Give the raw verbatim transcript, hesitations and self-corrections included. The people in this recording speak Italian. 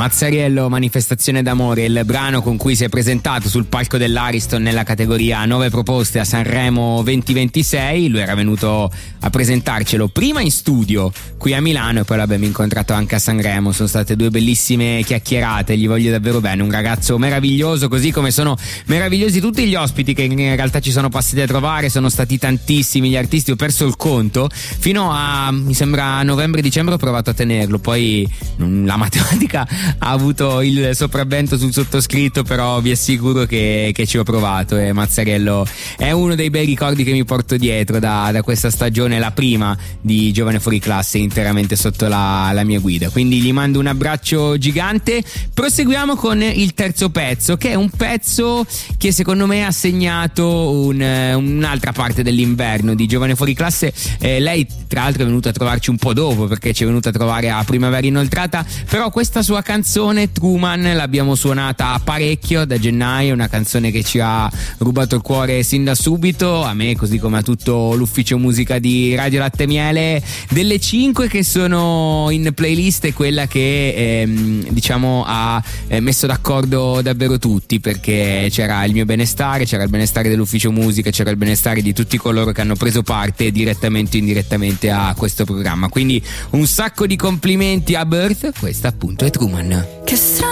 Mazzariello, Manifestazione d'amore, il brano con cui si è presentato sul palco dell'Ariston nella categoria nove proposte a Sanremo duemilaventisei. Lui era venuto a presentarcelo prima in studio qui a Milano e poi l'abbiamo incontrato anche a Sanremo. Sono state due bellissime chiacchierate, gli voglio davvero bene, un ragazzo meraviglioso, così come sono meravigliosi tutti gli ospiti che in realtà ci sono passati a trovare. Sono stati tantissimi gli artisti, ho perso il conto, fino a mi sembra novembre-dicembre ho provato a tenerlo, poi la matematica ha avuto il sopravvento sul sottoscritto, però vi assicuro che, che ci ho provato e Mazzariello è uno dei bei ricordi che mi porto dietro da, da questa stagione, la prima di Giovane Fuori Classe interamente sotto la, la mia guida, quindi gli mando un abbraccio gigante. Proseguiamo con il terzo pezzo, che è un pezzo che secondo me ha segnato un, un'altra parte dell'inverno di Giovane Fuori Classe. eh, lei tra l'altro è venuta a trovarci un po' dopo, perché ci è venuta a trovare a Primavera Inoltrata, però questa sua canzone Truman l'abbiamo suonata parecchio da gennaio, una canzone che ci ha rubato il cuore sin da subito, a me così come a tutto l'ufficio musica di Radio Latte Miele. Delle cinque che sono in playlist è quella che ehm, diciamo ha eh, messo d'accordo davvero tutti, perché c'era il mio benestare, c'era il benestare dell'ufficio musica, c'era il benestare di tutti coloro che hanno preso parte direttamente o indirettamente a questo programma, quindi un sacco di complimenti a Birth. Questa appunto è Truman. Che strano